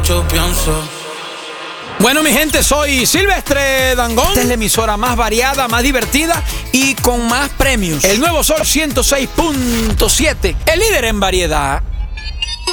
mucho pienso. Bueno, mi gente, soy Silvestre Dangond. Esta es la emisora más variada, más divertida y con más premios. El Nuevo Sol 106.7, el líder en variedad.